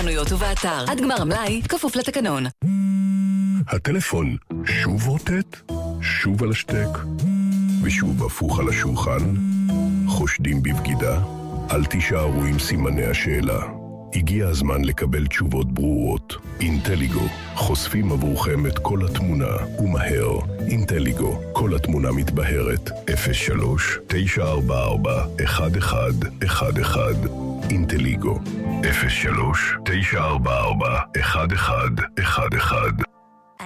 בחנויות ובאתר. עד גמר המלאי, כפוף לתקנון. הטלפון שוב רוטט, שוב על השטק, ושוב הפוך על השולחן. חושדים בבגידה? אל תישארו עם סימני השאלה. הגיע הזמן לקבל תשובות ברורות. אינטליגו, חושפים עבורכם את כל התמונה, ומהר. אינטליגו, כל התמונה מתבהרת. 03-944-1111. אינטליגו, 03-944-1111.